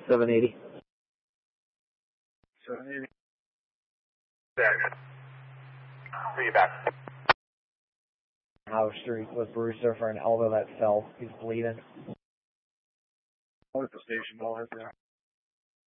780. 780. See you back. House Street with Brewster for an elbow that fell. He's bleeding. What is the station ball right there?